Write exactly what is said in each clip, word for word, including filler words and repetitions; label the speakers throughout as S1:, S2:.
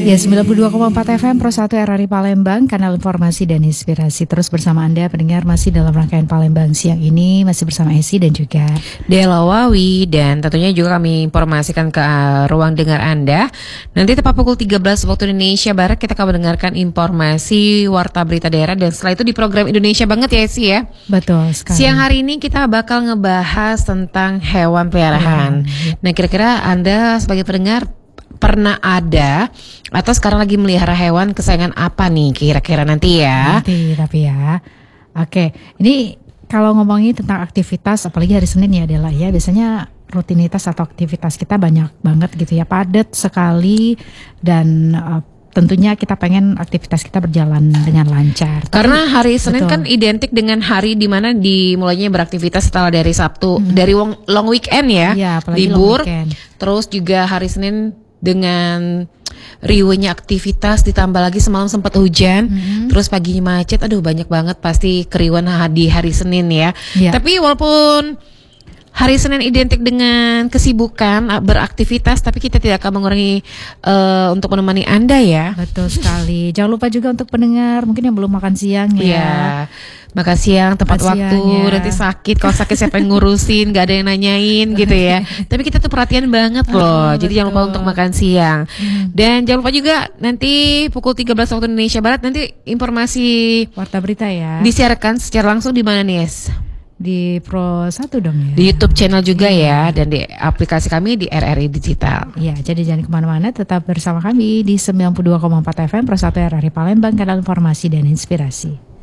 S1: Ya, sembilan puluh dua koma empat F M Pro satu R R I Palembang, kanal informasi dan inspirasi. Terus bersama Anda pendengar masih dalam rangkaian Palembang siang ini, masih bersama Esi dan juga
S2: Dela Wawi. Dan tentunya juga kami informasikan ke uh, ruang dengar Anda. Nanti tepat pukul tiga belas waktu Indonesia Barat kita akan mendengarkan informasi Warta Berita Daerah. Dan setelah itu di program Indonesia Banget ya Esi ya.
S1: Betul sekali.
S2: Siang hari ini kita bakal ngebahas tentang hewan peliharaan. Hmm. Nah, kira-kira Anda sebagai pendengar pernah ada atau sekarang lagi melihara hewan kesayangan apa nih kira-kira nanti ya?
S1: Nanti tapi ya. Oke, ini kalau ngomongin tentang aktivitas, apalagi hari Senin ya Dela ya, biasanya rutinitas atau aktivitas kita banyak banget gitu ya, padat sekali dan uh, tentunya kita pengen aktivitas kita berjalan dengan lancar.
S2: Karena hari Senin
S1: betul.
S2: kan identik dengan hari di mana dimulainya beraktivitas setelah dari Sabtu, hmm. dari long weekend ya,
S1: ya
S2: libur.
S1: Weekend.
S2: Terus juga hari Senin dengan riuhnya aktivitas, ditambah lagi semalam sempat hujan, hmm. terus paginya macet. Aduh, banyak banget pasti keriuhan di hari Senin ya. ya. Tapi walaupun hari Senin identik dengan kesibukan beraktivitas, tapi kita tidak akan mengurangi uh, untuk menemani Anda ya.
S1: Betul sekali. Jangan lupa juga untuk pendengar mungkin yang belum makan siang ya.
S2: ya. Makan siang tepat makan waktu siang, ya. Nanti sakit, kalau sakit siapa yang ngurusin, gak ada yang nanyain gitu ya. Tapi kita tuh perhatian banget loh. Oh, jadi betul. Jangan lupa untuk makan siang. Hmm. Dan jangan lupa juga nanti pukul tiga belas waktu Indonesia Barat nanti informasi
S1: Warta Berita ya.
S2: Disiarkan secara langsung di mana nih, Es?
S1: Di Pro satu dong ya.
S2: Di YouTube channel juga ya, dan di aplikasi kami di R R I Digital.
S1: Ya, jadi jangan kemana-mana, tetap bersama kami di sembilan puluh dua koma empat F M Pro satu R R I Palembang, kanal informasi dan inspirasi.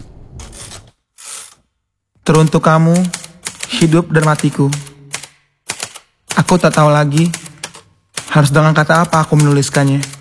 S3: Teruntuk kamu, hidup dan matiku. Aku tak tahu lagi harus dengan kata apa aku menuliskannya.